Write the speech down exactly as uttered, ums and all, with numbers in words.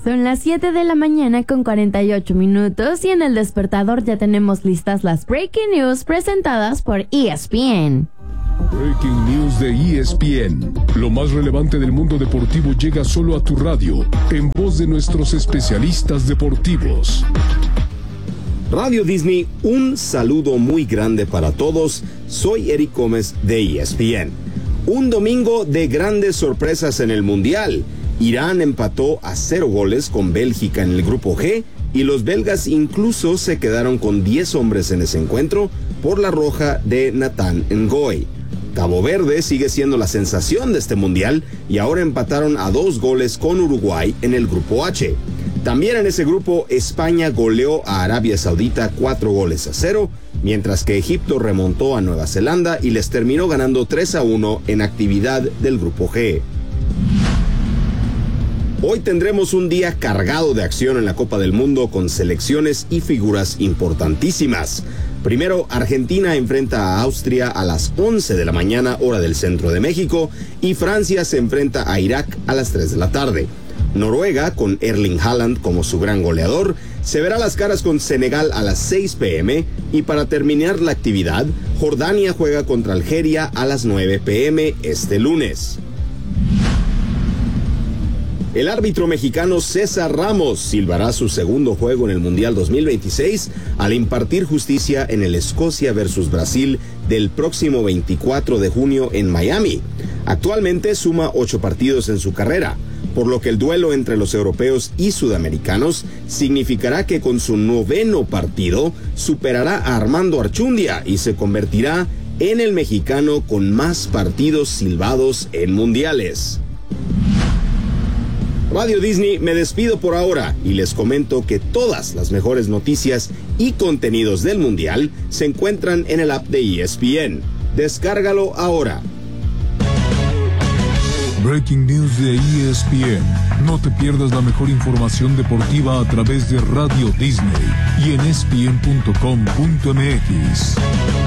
Son las siete de la mañana con cuarenta y ocho minutos y en el despertador ya tenemos listas las Breaking News presentadas por E S P N. Breaking News de E S P N. Lo más relevante del mundo deportivo llega solo a tu radio, en voz de nuestros especialistas deportivos. Radio Disney, un saludo muy grande para todos. Soy Eric Gómez de E S P N. Un domingo de grandes sorpresas en el Mundial. Irán empató a cero goles con Bélgica en el grupo G y los belgas incluso se quedaron con diez hombres en ese encuentro por la roja de Nathan Ngoy. Cabo Verde sigue siendo la sensación de este mundial y ahora empataron a dos goles con Uruguay en el grupo H. También en ese grupo España goleó a Arabia Saudita cuatro goles a cero, mientras que Egipto remontó a Nueva Zelanda y les terminó ganando tres a uno en actividad del grupo G. Hoy tendremos un día cargado de acción en la Copa del Mundo con selecciones y figuras importantísimas. Primero, Argentina enfrenta a Austria a las once de la mañana, hora del centro de México, y Francia se enfrenta a Irak a las tres de la tarde. Noruega, con Erling Haaland como su gran goleador, se verá las caras con Senegal a las seis pe eme y para terminar la actividad, Jordania juega contra Algeria a las nueve pe eme este lunes. El árbitro mexicano César Ramos silbará su segundo juego en el Mundial dos mil veintiséis al impartir justicia en el Escocia versus Brasil del próximo veinticuatro de junio en Miami. Actualmente suma ocho partidos en su carrera, por lo que el duelo entre los europeos y sudamericanos significará que con su noveno partido superará a Armando Archundia y se convertirá en el mexicano con más partidos silbados en mundiales. Radio Disney, me despido por ahora y les comento que todas las mejores noticias y contenidos del Mundial se encuentran en el app de E S P N. Descárgalo ahora. Breaking News de E S P N. No te pierdas la mejor información deportiva a través de Radio Disney y en E S P N punto com punto M X.